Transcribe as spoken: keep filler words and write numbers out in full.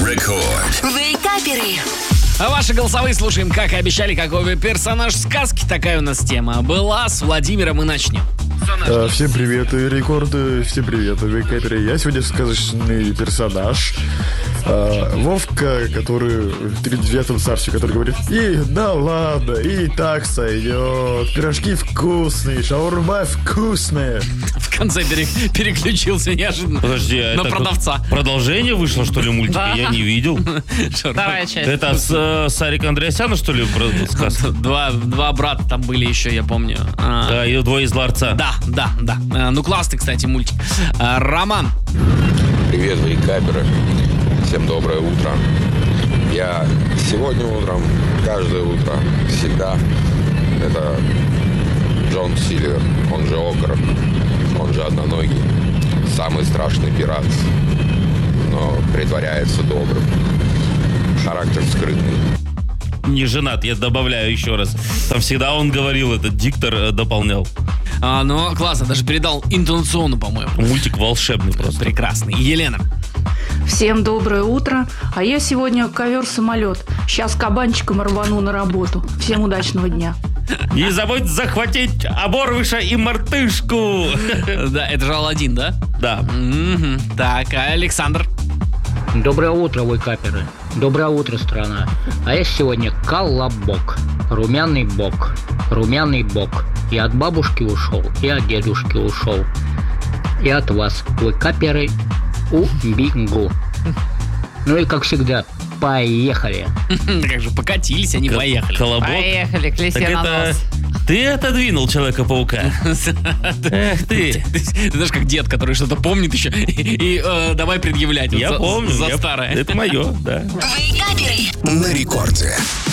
Рекорд. Вейкаперы. А ваши голосовые слушаем, как и обещали, какой персонаж сказки. Такая у нас тема была. С Владимира мы начнем. А, всем привет, рекорды, всем привет, вейкаперы. Я сегодня сказочный персонаж. А, Вовка, который в тридцать девятом царстве, который говорит: и да ладно, и так сойдет. Пирожки вкусные, шаурма вкусная. В конце пере- переключился неожиданно. Подожди, а на это продавца. вот продолжение вышло, что ли, мультика? Я не видел. Вторая часть. Это с э, Сарик Андреасяна, что ли, сказка? Два, два брата там были еще, я помню. А, Да, и двое из ларца. Да, да, да. А, Ну, классный, кстати, мультик. А, Роман. Привет, вейкаперы. Всем доброе утро. Я сегодня утром, каждое утро, всегда, это Джон Сильвер, он же Окорок, он же Одноногий, самый страшный пират, но притворяется добрым. Характер скрытный. Не женат, я добавляю еще раз. Там всегда он говорил, этот диктор э, дополнял. А, ну, классно, даже передал интонационно, по-моему. Мультик волшебный просто. Прекрасный. Елена. Всем доброе утро. А я сегодня ковер-самолет. Сейчас кабанчиком рвану на работу. Всем удачного дня. Не забудь захватить оборвыша и мартышку. Да, это же Аладдин, да? Да. Мгм. Так, а Александр. Доброе утро, вейкаперы. Доброе утро, страна. А я сегодня колобок. Румяный бок. Румяный бок. И от бабушки ушел, и от дедушки ушел. И от вас, вейкаперы, убегу. Ну и как всегда, поехали. Как же покатились, они К- поехали. Колобок. Поехали, Так клесе на это нос. ты отодвинул Человека-паука. Эх ты. Ты знаешь, как дед, который что-то помнит еще, и, и, э, давай предъявлять. Вот Я за- помню. За я- старое. Это мое, да. Вейкаперы. На рекорде.